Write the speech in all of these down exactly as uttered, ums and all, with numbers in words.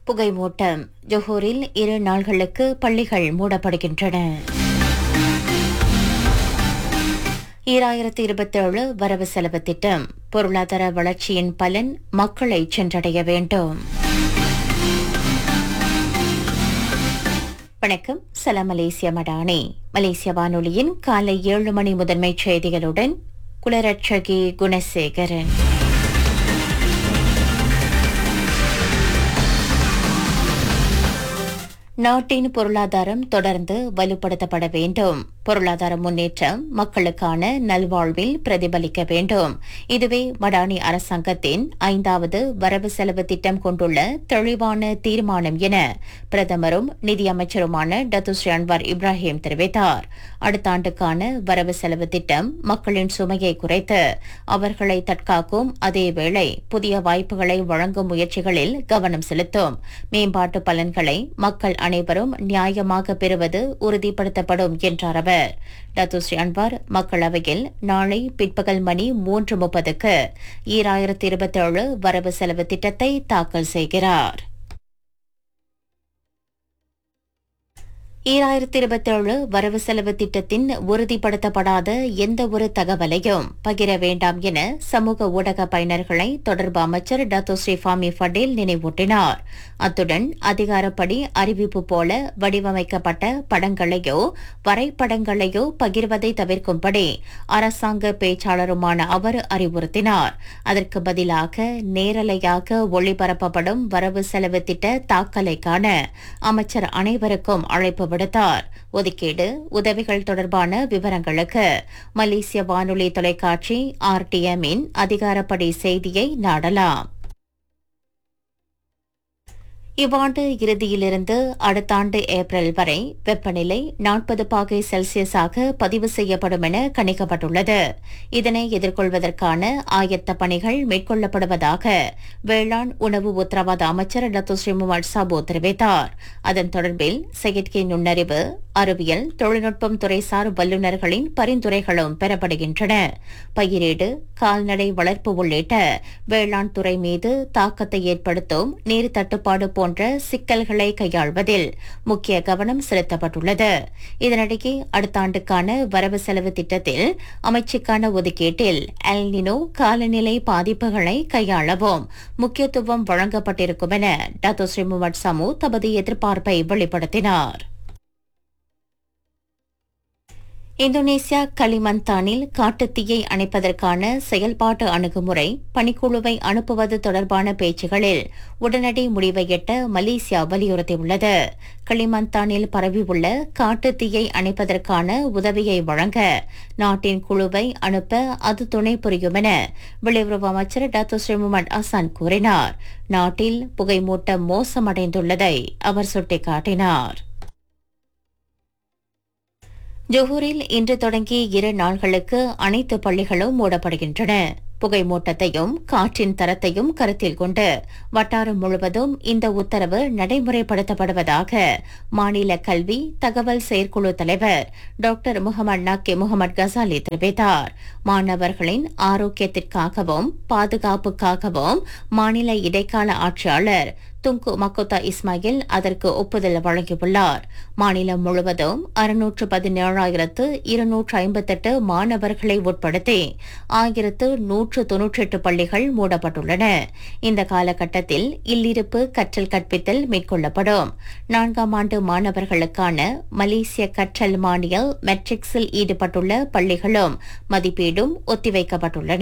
புகைமூட்டம். ஜொஹூரில் இரு நாள்களுக்கு பள்ளிகள் மூடப்படுகின்றன. ஈராயிரத்தி இருபத்தேழு வரவு செலவு திட்டம். பொருளாதார வளர்ச்சியின் பலன் மக்களை சென்றடைய வேண்டும். வணக்கம். சலாம் மலேசிய மடானி. மலேசிய வானொலியின் காலை ஏழு மணி முதன்மைச் செய்திகளுடன் குலரட்சகி குணசேகரன். நாட்டின் பொருளாதாரம் தொடர்ந்து வலுப்படுத்தப்பட வேண்டும். பொருளாதார முன்னேற்றம் மக்களுக்கான நல்வாழ்வில் பிரதிபலிக்க வேண்டும். இதுவே மடானி அரசாங்கத்தின் ஐந்தாவது வரவு செலவு திட்டம் கொண்டுள்ள தெளிவான தீர்மானம் என பிரதமரும் நிதியமைச்சருமான டத்துஸ்ரீ அன்வார் இப்ராஹிம் தெரிவித்தார். அடுத்த ஆண்டுக்கான வரவு செலவு திட்டம் மக்களின் சுமையை குறைத்து அவர்களை தற்காக்கும் அதேவேளை புதிய வாய்ப்புகளை வழங்கும் முயற்சிகளில் கவனம் செலுத்தும். மேம்பாட்டு பலன்களை மக்கள் அனைவரும் நியாயமாக பெறுவது உறுதிப்படுத்தப்படும் என்றார் அவர். டத்துஸ்ரீ அன்வார் மக்களவையில் நாளை பிற்பகல் மணி மூன்று முப்பதுக்கு ஈராயிரத்தி இருபத்தேழு வரவு செலவு திட்டத்தை தாக்கல் செய்கிறார். ஈராயிரத்தி இருபத்தேழு வரவு செலவு திட்டத்தின் உறுதிப்படுத்தப்படாத எந்த ஒரு தகவலையும் பகிர வேண்டாம் என சமூக ஊடக பயனர்களை தொடர்பு அமைச்சர் டத்தோஸ்ரீ ஃபாமி ஃபடேல் நினைவூட்டினார். அத்துடன் அதிகாரப்படி அறிவிப்பு போல வடிவமைக்கப்பட்ட படங்களையோ வரைபடங்களையோ பகிர்வதை தவிர்க்கும்படி அரசாங்க பேச்சாளருமான அவர் அறிவுறுத்தினார். அதற்கு பதிலாக நேரலையாக ஒளிபரப்பப்படும் வரவு செலவு திட்ட தாக்கலை காண அமைச்சர் அனைவருக்கும் அழைப்பு விடுத்தார். ஒதுக்கீடு உதவிகள் தொடர்பான விவரங்களுக்கு மலேசிய வானொலி தொலைக்காட்சி ஆர்டிஎம்மின் அதிகாரப்படி செய்தியை நாடலாம். இவ்வாண்டு இறுதியிலிருந்து அடுத்த ஆண்டு ஏப்ரல் வரை வெப்பநிலை நாற்பது பாகை செல்சியஸாக பதிவு செய்யப்படும் என கணிக்கப்பட்டுள்ளது. இதனை எதிர்கொள்வதற்கான ஆயத்த பணிகள் மேற்கொள்ளப்படுவதாக வேளாண் உணவு உத்தரவாத அமைச்சர் டத்துஸ்ரீ முகமது சாபு தெரிவித்தார். அதன் தொடர்பில் செயற்கை நுண்ணறிவு அறிவியல் தொழில்நுட்பம் துறைசார் வல்லுநர்களின் பரிந்துரைகளும் பெறப்படுகின்றன. பயிரீடு கால்நடை வளர்ப்பு உள்ளிட்ட வேளாண் துறை மீது தாக்கத்தை ஏற்படுத்தும் நீர் தட்டுப்பாடு போன்ற சிக்கல்களை கையாள்வதில் முக்கிய கவனம் செலுத்தப்பட்டுள்ளது. இதனிடையே அடுத்த ஆண்டுக்கான வரவு செலவு திட்டத்தில் அமைச்சுக்கான ஒதுக்கீட்டில் எல் நினோ காலநிலை பாதிப்புகளை கையாளவும் முக்கியத்துவம் வழங்கப்பட்டிருக்கும் என டத்தோஸ்ரீ முகமது சாமு தமது எதிர்பார்ப்பை வெளிப்படுத்தினார். இந்தோனேசியா களிமந்தானில் காட்டுத்தீயை அணைப்பதற்கான செயல்பாட்டு அணுகுமுறை பணிக்குழுவை அனுப்புவது தொடர்பான பேச்சுகளில் உடனடி முடிவை எட்ட மலேசியா வலியுறுத்தியுள்ளது. களிமந்தானில் பரவியுள்ள காட்டுத்தீயை அணைப்பதற்கான உதவியை வழங்க நாட்டின் குழுவை அனுப்ப அது துணை புரியும் என வெளியுறவு அமைச்சர் டத்துஸ்ரீ முகமது அசான் கூறினார். நாட்டில் புகைமூட்டம் மோசமடைந்துள்ளதை அவர் சுட்டிக்காட்டினார். ஜொஹூரில் இன்று தொடங்கி இரு நாள்களுக்கு அனைத்து பள்ளிகளும் மூடப்படுகின்றன. புகைமூட்டத்தையும் காற்றின் தரத்தையும் கருத்தில் கொண்டு வட்டாரம் முழுவதும் இந்த உத்தரவு நடைமுறைப்படுத்தப்படுவதாக மாநில கல்வி தகவல் செயற்குழு தலைவர் டாக்டர் முகமது நாக்கே முகமது கசாலி தெரிவித்தார். மாணவர்களின் ஆரோக்கியத்திற்காகவும் பாதுகாப்புக்காகவும் மாநில இடைக்கால ஆட்சியாளர் துங்கு மக்கோத்தா இஸ்மாயில் அதற்கு ஒப்புதல் வழங்கியுள்ளார். மாநிலம் முழுவதும் அறுநூற்று பதினேழாயிரத்து இருநூற்று ஐம்பத்தெட்டு மாணவர்களை உட்படுத்தி ஆயிரத்து நூற்று தொன்னூற்றி எட்டு பள்ளிகள் மூடப்பட்டுள்ளன. இந்த காலகட்டத்தில் இல்லிருப்பு கற்றல் கற்பித்தல் மேற்கொள்ளப்படும். நான்காம் ஆண்டு மாணவர்களுக்கான மலேசிய கற்றல் மானியல் மெட்ரிக்ஸில் ஈடுபட்டுள்ள பள்ளிகளும் மதிப்பீடும் ஒத்திவைக்கப்பட்டுள்ளன.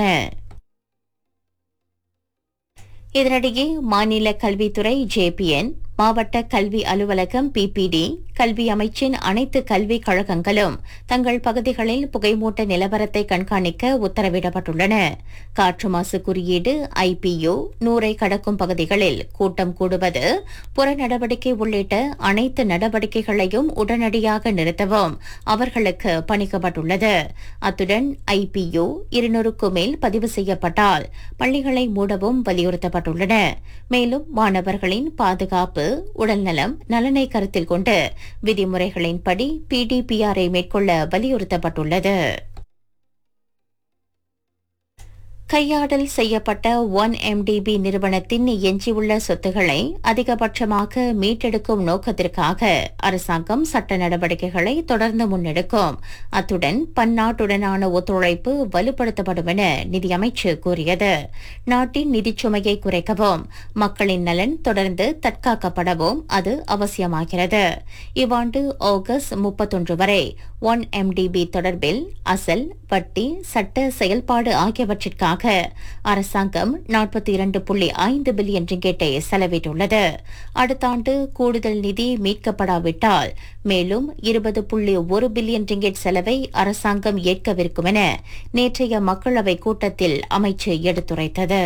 இதனிடையே மாநில கல்வித்துறை ஜேபிஎன் மாவட்ட கல்வி அலுவலகம் பிபிடி கல்வி அமைச்சின் அனைத்து கல்விக் கழகங்களும் தங்கள் பகுதிகளில் புகைமூட்ட நிலவரத்தை கண்காணிக்க உத்தரவிடப்பட்டுள்ளன. காற்று மாசு குறியீடு ஐபியு நூறை கடக்கும் பகுதிகளில் கூட்டம் கூடுவது புற நடவடிக்கை உள்ளிட்ட அனைத்து நடவடிக்கைகளையும் உடனடியாக நிறுத்தவும் அவர்களுக்கு பணிக்கப்பட்டுள்ளது. அத்துடன் ஐபியு இருநூறுக்கும் மேல் பதிவு செய்யப்பட்டால் பள்ளிகளை மூடவும் வலியுறுத்தப்பட்டுள்ளன. மேலும் மாணவர்களின் பாதுகாப்பு உடல்நலம் நலனை கருத்தில் கொண்டு விதிமுறைகளின்படி பிடிபிஆரை மேற்கொள்ள வலியுறுத்தப்பட்டுள்ளது. கையாடல் செய்யப்பட்ட ஒன் எம்டிபி நிறுவனத்தின் எஞ்சியுள்ள சொத்துக்களை அதிகபட்சமாக மீட்டெடுக்கும் நோக்கத்திற்காக அரசாங்கம் சட்ட நடவடிக்கைகளை தொடர்ந்து முன்னெடுக்கும். அத்துடன் பன்னாட்டுடனான ஒத்துழைப்பு வலுப்படுத்தப்படும் என நிதியமைச்சு கூறியது. நாட்டின் நிதிச்சுமையை குறைக்கவும் மக்களின் நலன் தொடர்ந்து தற்காக்கப்படவும் அது அவசியமாகிறது. இவ்வாண்டு ஆகஸ்ட் முப்பத்தொன்று வரை ஒன் எம்டிபி தொடர்பில் அசல், வட்டி, சட்ட செயல்பாடு ஆகியவற்றிற்காக அரசாங்கம் நாற்பத்தி இரண்டு புள்ளி ஐந்து பில்லியன் ரிங்கெட்டை செலவிட்டுள்ளது. அடுத்த ஆண்டு கூடுதல் நிதி மீட்கப்படாவிட்டால் மேலும் இருபது புள்ளி ஒரு பில்லியன் ரிங்கெட் செலவை அரசாங்கம் ஏற்கவிருக்கும் என நேற்றைய மக்களவை கூட்டத்தில் அமைச்சு எடுத்துரைத்தது.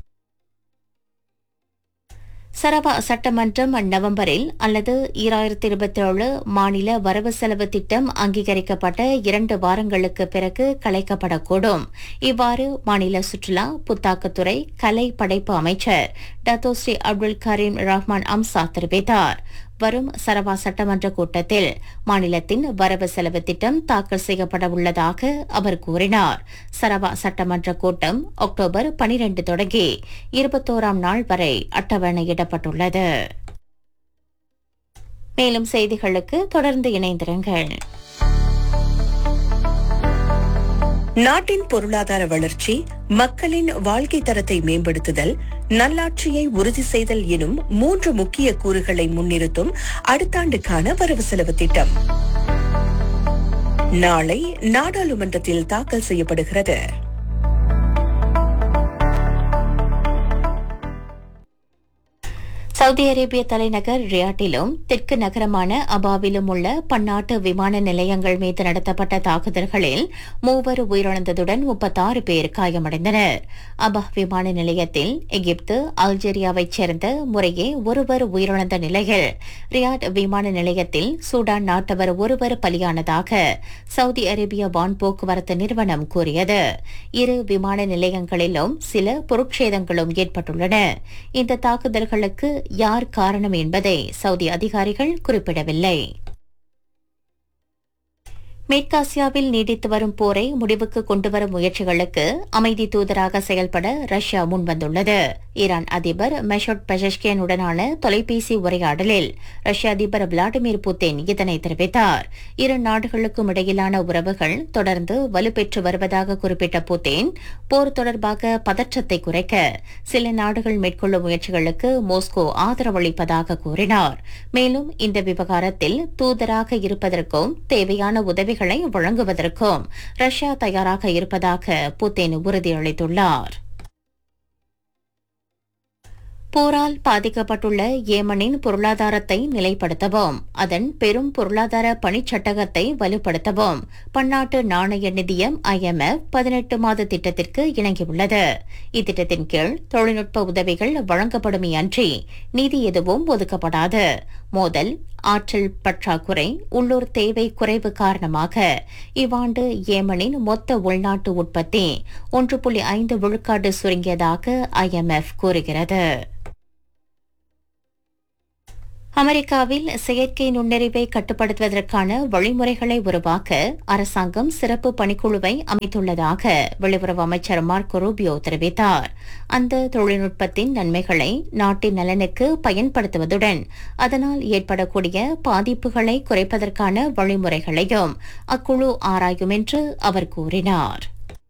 சரவா சட்டமன்றம் நவம்பரில் அல்லது ஈராயிரத்தி இருபத்தி ஏழு மாநில வரவு செலவு திட்டம் அங்கீகரிக்கப்பட்ட இரண்டு வாரங்களுக்கு பிறகு கலைக்கப்படக்கூடும். இவ்வாறு மாநில சுற்றுலா புத்தாக்கத்துறை கலை படைப்பு அமைச்சர் டத்தோஸ்ரீ அப்துல் கரீம் ரஹ்மான் அம்சா தெரிவித்தார். வரும் சரவா சட்டமன்ற கூட்டத்தில் மாநிலத்தின் வரவு செலவு திட்டம் தாக்கல் செய்யப்பட உள்ளதாக அவர் கூறினார். சரவா சட்டமன்ற கூட்டம் அக்டோபர் பனிரண்டு தொடங்கி இருபத்தோராம் நாள் வரை அட்டவணையிடப்பட்டுள்ளது. மேலும் செய்திகளுக்கு தொடர்ந்து இணைந்திருங்கள். நாட்டின் பொருளாதார வளர்ச்சி, மக்களின் வாழ்க்கை தரத்தை மேம்படுத்துதல், நல்லாட்சியை உறுதி செய்தல் எனும் மூன்று முக்கிய கூறுகளை முன்னிறுத்தும் அடுத்த ஆண்டுக்கான வரவு செலவு திட்டம் நாளை நாடாளுமன்றத்தில் தாக்கல் செய்யப்படுகிறது. சவுதி அரேபிய தலைநகர் ரியாட்டிலும் தெற்கு நகரமான அபாவிலும் உள்ள பன்னாட்டு விமான நிலையங்கள் மீது நடத்தப்பட்ட தாக்குதல்களில் மூவர் உயிரிழந்ததுடன் முப்பத்தாறு பேர் காயமடைந்தனர். அபா விமான நிலையத்தில் எகிப்து, அல்ஜீரியாவைச் சேர்ந்த முறையே ஒருவர் உயிரிழந்த நிலையில் ரியாட் விமான நிலையத்தில் சூடான் நாட்டவர் ஒருவர் பலியானதாக சவுதி அரேபிய வான் போக்குவரத்து நிறுவனம் கூறியது. இரு விமான நிலையங்களிலும் சில பொருட்சேதங்களும் ஏற்பட்டுள்ளன. இந்த தாக்குதல்களுக்கு யார் காரணம் என்பதை சவுதி அதிகாரிகள் குறிப்பிடவில்லை. மேற்காசியாவில் நீடித்து வரும் போரை முடிவுக்கு கொண்டுவரும் முயற்சிகளுக்கு அமைதி தூதராக செயல்பட ரஷ்யா முன்வந்துள்ளது. ஈரான் அதிபர் மெஷோட் பெஷஷ்கியனுடனான தொலைபேசி உரையாடலில் ரஷ்ய அதிபர் விளாடிமிர் புட்டின் இதனை தெரிவித்தார். இரு நாடுகளுக்கும் இடையிலான உறவுகள் தொடர்ந்து வலுப்பெற்று வருவதாக குறிப்பிட்ட புட்டின் போர் தொடர்பாக பதற்றத்தை குறைக்க சில நாடுகள் மேற்கொள்ளும் முயற்சிகளுக்கு மாஸ்கோ ஆதரவளிப்பதாக கூறினார். மேலும் இந்த விவகாரத்தில் தூதராக இருப்பதற்கும் தேவையான உதவி வழங்குவதற்கும் ரஷ்யா தயாராக இருப்பதாக புட்டின் உறுதியளித்துள்ளார். போரால் பாதிக்கப்பட்டுள்ள ஏமனின் பொருளாதாரத்தை நிலைப்படுத்தவும் அதன் பெரும் பொருளாதார பணிச்சட்டகத்தை வலுப்படுத்தவும் பன்னாட்டு நாணய நிதியம் ஐ எம் எஃப் பதினெட்டு மாத திட்டத்திற்கு இணங்கியுள்ளது. இத்திட்டத்தின் கீழ் தொழில்நுட்ப உதவிகள் வழங்கப்படுமே அன்றி நிதி எதுவும் ஒதுக்கப்படாது. மோதல், ஆற்றல் பற்றாக்குறை, உள்ளூர் தேவை குறைவு காரணமாக இவ்வாண்டு ஏமனின் மொத்த உள்நாட்டு உற்பத்தி ஒன்று புள்ளி ஐந்து விழுக்காடு சுருங்கியதாக ஐ எம் எஃப் கூறுகிறது. அமெரிக்காவில் செயற்கை நுண்ணறிவை கட்டுப்படுத்துவதற்கான வழிமுறைகளை உருவாக்க அரசாங்கம் சிறப்பு பணிக்குழுவை அமைத்துள்ளதாக வெளியுறவு அமைச்சர் மார்க்கோ ரூபியோ தெரிவித்தார். அந்த தொழில்நுட்பத்தின் நன்மைகளை நாட்டின் நலனுக்கு பயன்படுத்துவதுடன் அதனால் ஏற்படக்கூடிய பாதிப்புகளை குறைப்பதற்கான வழிமுறைகளையும் அக்குழு ஆராயும் என்று அவர் கூறினார்.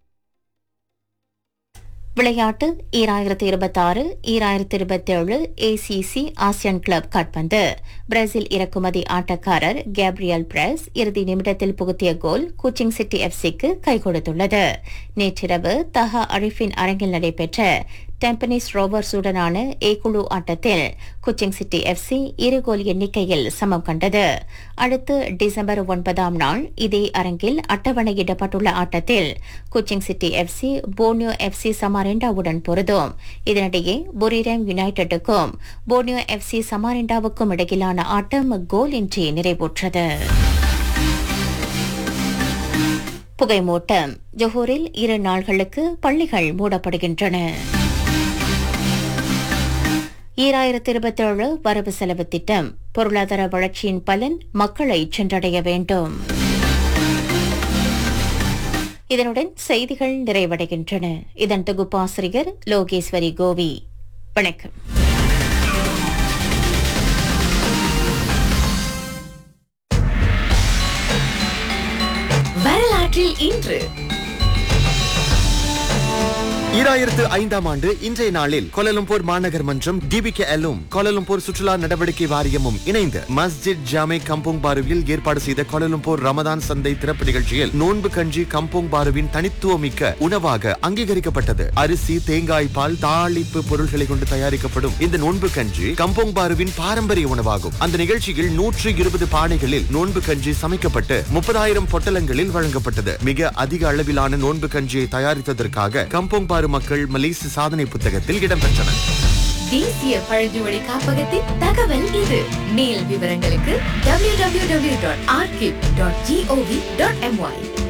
விளையாட்டு ஈராயிரத்தி இருபத்தி ஆறு ஈராயிரத்தி இருபத்தி ஏழு ஏசிசி ஆசியன் கிளப் கால்பந்து பிரேசில் இறக்குமதி ஆட்டக்காரர் கேப்ரியல் பிரஸ் இறுதி நிமிடத்தில் புகுத்திய கோல் குச்சிங் சிட்டி எஃப்சிக்கு கை கொடுத்துள்ளது. நேற்றிரவு தஹா அரிஃபின் அரங்கில் நடைபெற்ற டெம்பனிஸ் ரோவர்ஸுடனான ஏ குழு ஆட்டத்தில் குச்சிங் சிட்டி எஃப்சி இரு கோல் எண்ணிக்கையில் சமம் கண்டது. அடுத்து டிசம்பர் ஒன்பதாம் நாள் இதே அரங்கில் அட்டவணையிடப்பட்டுள்ள ஆட்டத்தில் Kuching city FC Borneo FC சமாரிண்டாவுடன் பொருதும். இதனிடையே புரிரம் யுனைடெட்டுக்கும் போர்னியோ எஃப்சி சமாரிண்டாவுக்கும் இடையிலான ஆட்டம் கோல் இன்றி நிறைவுற்றது. புகைமூட்டம். ஜொஹூரில் இரு நாள்களுக்கு பள்ளிகள் மூடப்படுகின்றன. ஈராயிரத்தி இருபத்தி ஏழு வரவு செலவு திட்டம் பொருளாதார வளர்ச்சியின் பலன் மக்களை சென்றடைய வேண்டும். இதனுடன் செய்திகள் நிறைவடைகின்றன. இதன் தொகுப்பாசிரியர் லோகேஸ்வரி கோவி. வணக்கம். வரலாற்றில் இன்று ஈராயிரத்து ஐந்தாம் ஆண்டு இன்றைய நாளில் கோலாலம்பூர் மாநகர் மன்றம் டிபிகேஎல்லும் கோலாலம்பூர் சுற்றுலா நடவடிக்கை வாரியமும் இணைந்து மஸ்ஜித் ஜாமே கம்போங் பாருவில் ஏற்பாடு செய்த கோலாலம்பூர் ரமதான் சந்தை திறப்பு நிகழ்ச்சியில் நோன்பு கஞ்சி கம்போங் பாருவின் தனித்துவமிக்க உணவாக அங்கீகரிக்கப்பட்டது. அரிசி, தேங்காய் பால், தாளிப்பு பொருட்களை கொண்டு தயாரிக்கப்படும் இந்த நோன்பு கஞ்சி கம்போங் பாருவின் பாரம்பரிய உணவாகும். அந்த நிகழ்ச்சியில் நூற்று இருபது பானைகளில் நோன்பு கஞ்சி சமைக்கப்பட்டு முப்பதாயிரம் பொட்டலங்களில் வழங்கப்பட்டது. மிக அதிக அளவிலான நோன்பு கஞ்சியை தயாரித்ததற்காக கம்போங் பாரு மக்கள் மலேசிய சாதனை புத்தகத்தில் இடம்பெற்றனர். தேசிய பழங்குடி காப்பகத்தின் தகவல் இது. மேல் விவரங்களுக்கு W W W dot archive dot gov dot MY.